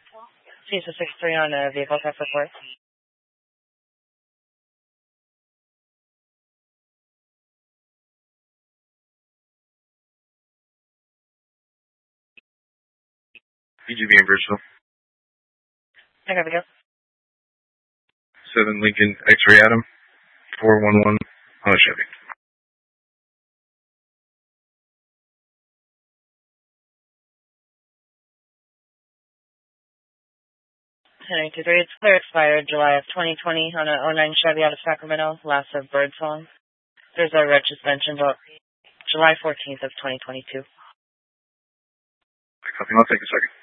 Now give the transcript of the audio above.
CISA 63 on a vehicle theft report. EGB in Bridgeville. I got to go. 7 Lincoln X-Ray Adam. 411 on a Chevy. 1083. It's clear expired July of 2020 on a '09 Chevy out of Sacramento, last of Birdsong. There's a reg suspension about July 14th of 2022. Copy. I'll take a second.